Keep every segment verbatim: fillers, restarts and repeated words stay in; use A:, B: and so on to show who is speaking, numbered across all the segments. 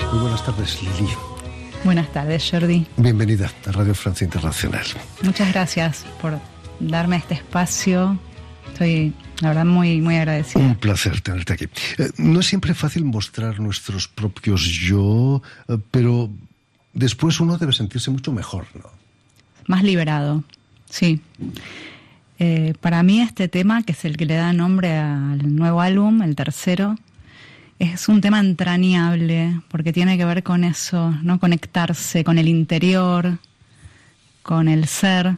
A: Muy buenas tardes, Lili.
B: Buenas tardes, Jordi.
A: Bienvenida a Radio Francia Internacional.
B: Muchas gracias por darme este espacio. Estoy, la verdad, muy, muy agradecida.
A: Un placer tenerte aquí. Eh, no es siempre fácil mostrar nuestros propios yo, eh, pero después uno debe sentirse mucho mejor, ¿no?
B: Más liberado, sí. Eh, para mí este tema, que es el que le da nombre al nuevo álbum, el tercero, es un tema entrañable, porque tiene que ver con eso, ¿no? Conectarse con el interior, con el ser,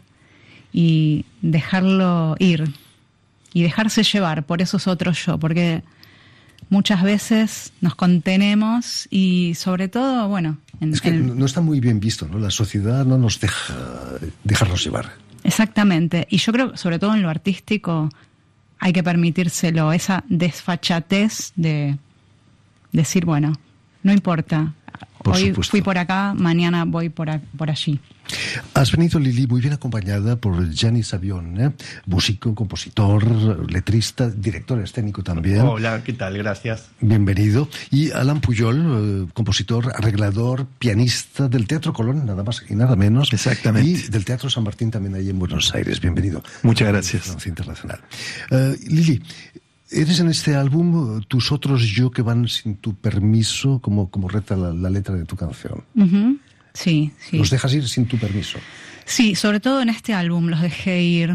B: y dejarlo ir, y dejarse llevar por esos otros yo, porque muchas veces nos contenemos y sobre todo, bueno... En,
A: es que
B: en...
A: no está muy bien visto, ¿no? La sociedad no nos deja dejarnos llevar.
B: Exactamente, y yo creo que sobre todo en lo artístico hay que permitírselo, esa desfachatez de decir, bueno, no importa,
A: por
B: hoy
A: supuesto.
B: Fui por acá, mañana voy por, a, por allí.
A: Has venido, Lili, muy bien acompañada por Gianni Savion, ¿eh? Músico, compositor, letrista, director escénico también.
C: Hola, ¿qué tal? Gracias.
A: Bienvenido. Y Alan Puyol, eh, compositor, arreglador, pianista del Teatro Colón, nada más y nada menos.
C: Exactamente.
A: Y del Teatro San Martín también ahí en Buenos Aires. Bienvenido.
C: Muchas gracias.
A: Francia Internacional. Uh, Lili, eres en este álbum tus otros yo que van sin tu permiso, como, como reza la, la letra de tu canción.
B: Uh-huh. Sí, sí.
A: Los dejas ir sin tu permiso.
B: Sí, sobre todo en este álbum los dejé ir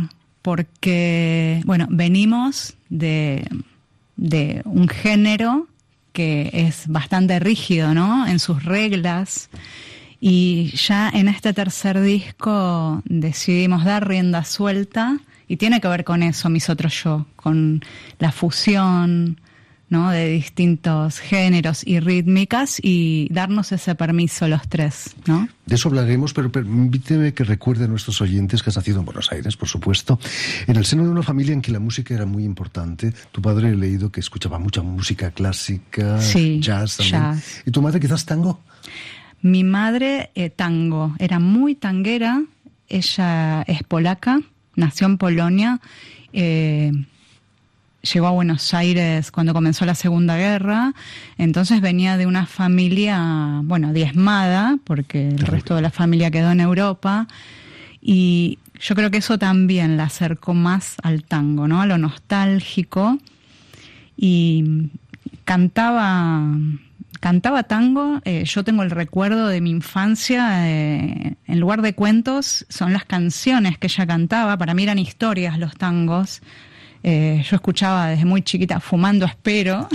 B: porque, bueno, venimos de, de un género que es bastante rígido, ¿no? En sus reglas. Y ya en este tercer disco decidimos dar rienda suelta y tiene que ver con eso, mis otros yo, con la fusión, ¿no? De distintos géneros y rítmicas y darnos ese permiso los tres, ¿no?
A: De eso hablaremos, pero permíteme que recuerde a nuestros oyentes que has nacido en Buenos Aires, por supuesto, en el seno de una familia en que la música era muy importante. Tu padre, he leído que escuchaba mucha música clásica,
B: sí,
A: jazz también.
B: Jazz.
A: ¿Y tu madre quizás tango?
B: Mi madre, eh, tango, era muy tanguera. Ella es polaca, nació en Polonia, eh, llegó a Buenos Aires cuando comenzó la Segunda Guerra, entonces venía de una familia, bueno, diezmada, porque el resto de la familia quedó en Europa, y yo creo que eso también la acercó más al tango, ¿no? A lo nostálgico, y cantaba... Cantaba tango, eh, yo tengo el recuerdo de mi infancia, eh, en lugar de cuentos, son las canciones que ella cantaba, para mí eran historias los tangos. Eh, yo escuchaba desde muy chiquita Fumando Espero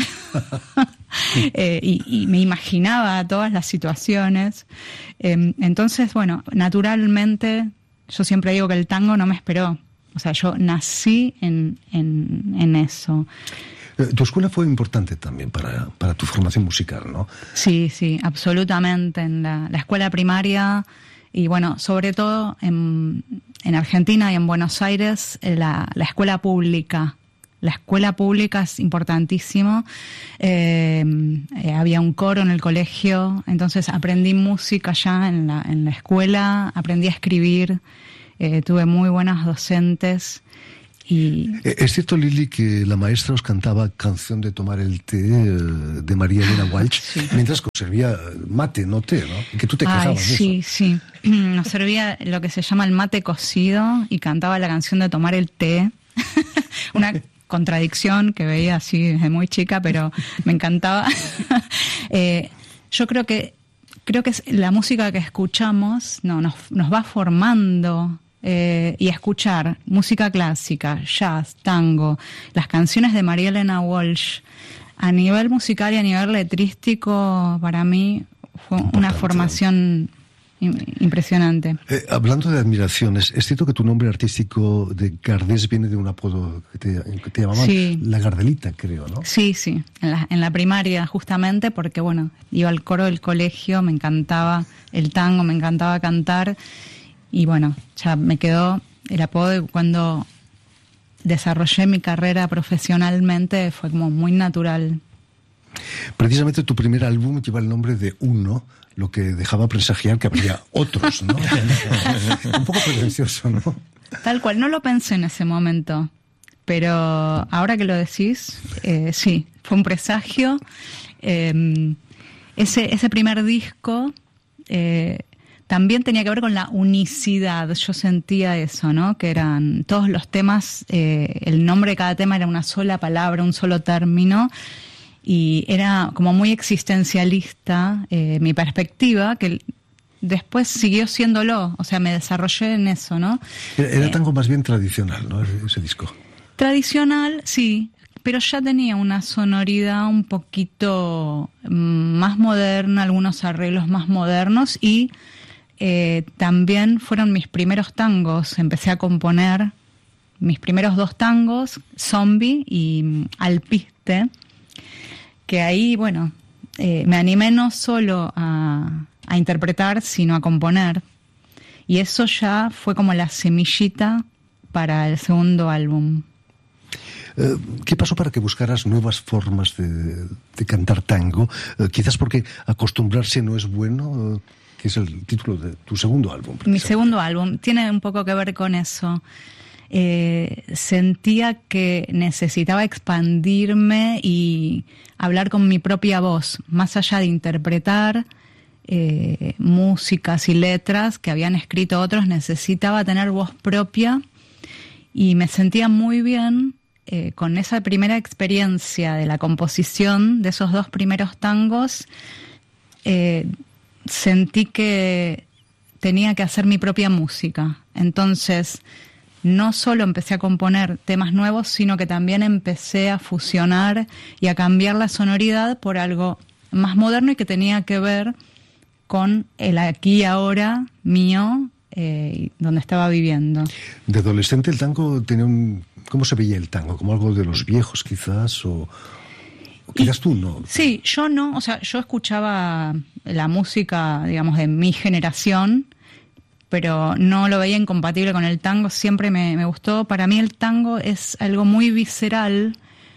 B: eh, y, y me imaginaba todas las situaciones. Eh, entonces, bueno, naturalmente yo siempre digo que el tango no me esperó. O sea, yo nací en, en, en eso.
A: Tu escuela fue importante también para, para tu formación musical, ¿no?
B: Sí, sí, absolutamente. En la, la escuela primaria y, bueno, sobre todo en, en Argentina y en Buenos Aires, la, la escuela pública. La escuela pública es importantísimo. Eh, eh, había un coro en el colegio, entonces aprendí música ya en la, en la escuela, aprendí a escribir, eh, tuve muy buenas docentes. Y...
A: ¿Es cierto, Lili, que la maestra os cantaba Canción de tomar el té de María Elena Walsh, sí, mientras que os servía mate, no té, ¿no? Y que tú te quejabas
B: Ay,
A: de
B: sí,
A: eso.
B: Sí, sí. Nos servía lo que se llama el mate cocido y cantaba la canción de tomar el té. Una contradicción que veía así desde muy chica, pero me encantaba. eh, yo creo que creo que es la música que escuchamos no, nos, nos va formando. Eh, y escuchar música clásica, jazz, tango, las canciones de María Elena Walsh, a nivel musical y a nivel letrístico, para mí fue Importante. Una formación impresionante.
A: Eh, hablando de admiraciones, ¿es cierto que tu nombre artístico de Gardés viene de un apodo que te, que te llamaban?
B: Sí.
A: La Gardelita, creo, ¿no?
B: Sí, sí, en la, en la primaria justamente, porque bueno, iba al coro del colegio, me encantaba el tango, me encantaba cantar. Y bueno, ya me quedó el apodo. Cuando desarrollé mi carrera profesionalmente fue como muy natural.
A: Precisamente tu primer álbum lleva el nombre de Uno, lo que dejaba presagiar que habría otros, ¿no? Un poco pretencioso, ¿no?
B: Tal cual, no lo pensé en ese momento, pero ahora que lo decís, eh, sí, fue un presagio. Eh, ese, ese primer disco eh, también tenía que ver con la unicidad. Yo sentía eso, ¿no? Que eran todos los temas, eh, el nombre de cada tema era una sola palabra, un solo término, y era como muy existencialista eh, mi perspectiva, que después siguió siéndolo, o sea, me desarrollé en eso, ¿no?
A: Era, era
B: eh,
A: tango más bien tradicional, ¿no? Ese disco.
B: Tradicional, sí, pero ya tenía una sonoridad un poquito más moderna, algunos arreglos más modernos, y eh, también fueron mis primeros tangos. Empecé a componer mis primeros dos tangos, Zombie y Alpiste, que ahí, bueno, eh, me animé no solo a, a interpretar, sino a componer, y eso ya fue como la semillita para el segundo álbum.
A: Eh, ¿Qué pasó para que buscaras nuevas formas de, de cantar tango? Eh, quizás porque acostumbrarse no es bueno, eh, que es el título de tu segundo álbum.
B: Mi segundo álbum tiene un poco que ver con eso. Eh, sentía que necesitaba expandirme y hablar con mi propia voz, más allá de interpretar eh, músicas y letras que habían escrito otros. Necesitaba tener voz propia, y me sentía muy bien Eh, con esa primera experiencia de la composición de esos dos primeros tangos. Eh, sentí que tenía que hacer mi propia música. Entonces, no solo empecé a componer temas nuevos, sino que también empecé a fusionar y a cambiar la sonoridad por algo más moderno y que tenía que ver con el aquí y ahora mío, eh, donde estaba viviendo.
A: De adolescente el tango tenía un... ¿Cómo se veía el tango? ¿Como algo de los viejos quizás? ¿O, o quizás y, tú no?
B: Sí, yo no. O sea, yo escuchaba la música, digamos, de mi generación, pero no lo veía incompatible con el tango. Siempre me, me gustó. Para mí el tango es algo muy visceral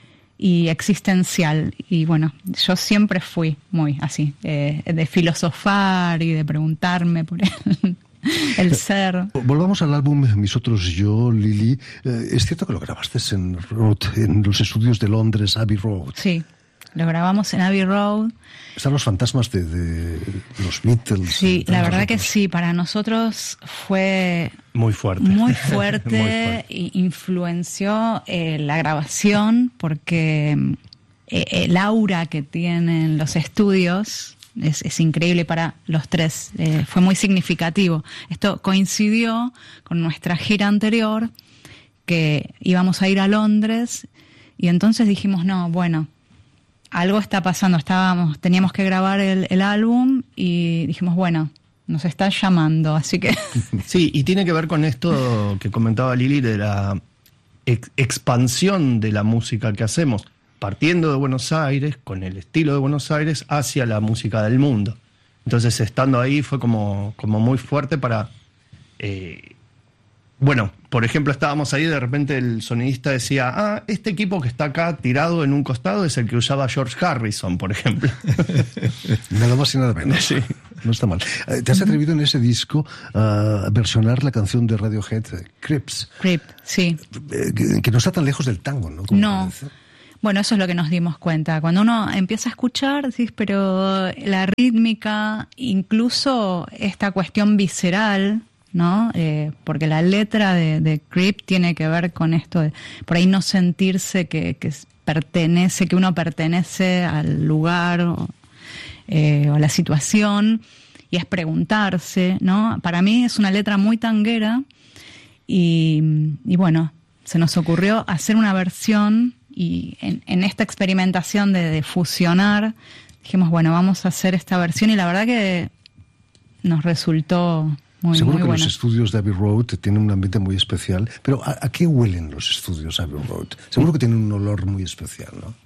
B: y existencial. Y bueno, yo siempre fui muy así, eh, de filosofar y de preguntarme por él. El ser.
A: Volvamos al álbum Mis Otros Yo, Lili. Eh, ¿Es cierto que lo grabaste en, Road, en los estudios de Londres, Abbey Road?
B: Sí, lo grabamos en Abbey Road.
A: Están los fantasmas de, de los Beatles.
B: Sí, la verdad que sí, para nosotros fue
C: muy fuerte.
B: Muy fuerte,
C: muy fuerte.
B: E influenció eh, la grabación, porque eh, el aura que tienen los estudios Es, es increíble para los tres, eh, fue muy significativo. Esto coincidió con nuestra gira anterior, que íbamos a ir a Londres, y entonces dijimos, no, bueno, algo está pasando, estábamos, teníamos que grabar el, el álbum, y dijimos, bueno, nos está llamando, así que...
C: Sí, y tiene que ver con esto que comentaba Lili, de la ex- expansión de la música que hacemos, partiendo de Buenos Aires, con el estilo de Buenos Aires, hacia la música del mundo. Entonces, estando ahí fue como, como muy fuerte para... Eh, bueno, por ejemplo, estábamos ahí y de repente el sonidista decía, ah, este equipo que está acá tirado en un costado es el que usaba George Harrison, por ejemplo.
A: Nada más y nada menos.
C: Sí.
A: No está mal. ¿Te has atrevido en ese disco a versionar la canción de Radiohead, Creeps?
B: Creep, sí.
A: Que, que no está tan lejos del tango, ¿no? Como
B: no.
A: Parece.
B: Bueno, eso es lo que nos dimos cuenta. Cuando uno empieza a escuchar, decís, pero la rítmica, incluso esta cuestión visceral, ¿no? Eh, porque la letra de, de Creep tiene que ver con esto de por ahí no sentirse que, que pertenece, que uno pertenece al lugar o, eh, o a la situación, y es preguntarse, ¿no? Para mí es una letra muy tanguera, y, y bueno, se nos ocurrió hacer una versión. Y en, en esta experimentación de, de fusionar, dijimos, bueno, vamos a hacer esta versión, y la verdad que nos resultó muy,
A: Seguro
B: muy
A: que
B: buena.
A: los estudios de Abbey Road tienen un ambiente muy especial, pero ¿a, a qué huelen los estudios Abbey Road? Seguro que tienen un olor muy especial, ¿no?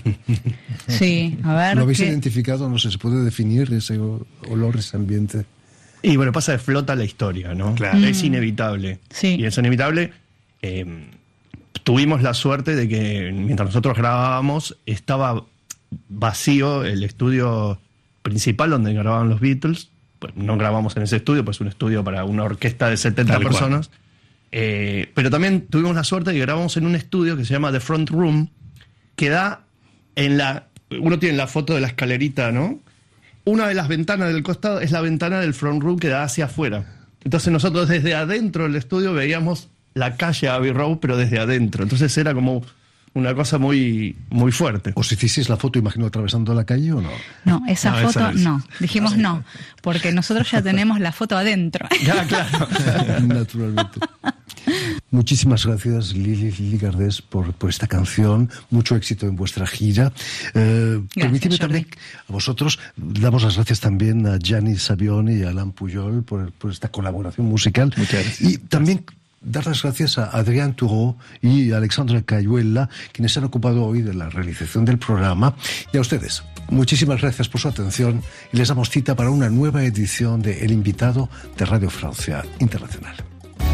B: Sí, a ver.
A: ¿Lo habéis
B: que...
A: identificado? No sé, ¿se puede definir ese olor, ese ambiente?
C: Y bueno, pasa de flota la historia, ¿no?
A: Claro.
B: Mm.
C: Es inevitable.
B: Sí.
C: Y es inevitable. Eh, tuvimos la suerte de que mientras nosotros grabábamos estaba vacío el estudio principal donde grababan los Beatles. Pues no grabamos en ese estudio, pues un estudio para una orquesta de setenta
A: Tal
C: personas. Eh, pero también tuvimos la suerte de que grabamos en un estudio que se llama The Front Room, que da en la... Uno tiene la foto de la escalerita, ¿no? una de las ventanas del costado es la ventana del front room que da hacia afuera. Entonces nosotros desde adentro del estudio veíamos la calle Abbey Road, pero desde adentro. Entonces era como una cosa muy, muy fuerte.
A: ¿Os hicisteis la foto, imagino, atravesando la calle o no?
B: No, esa
C: No,
B: foto
C: esa no es.
B: no. Dijimos no, porque nosotros ya tenemos la foto adentro.
C: Ya, claro.
A: Naturalmente. Muchísimas gracias, Lili, Lili Gardés, por, por esta canción. Mucho éxito en vuestra gira. Eh, permíteme
B: Jordi.
A: también a vosotros, damos las gracias también a Gianni Savioni y a Alain Pujol por, por esta colaboración musical.
C: Muchas gracias.
A: Y también dar las gracias a Adrián Toureau y a Alexandra Cayuela, quienes se han ocupado hoy de la realización del programa. Y a ustedes, muchísimas gracias por su atención y les damos cita para una nueva edición de El Invitado de Radio Francia Internacional.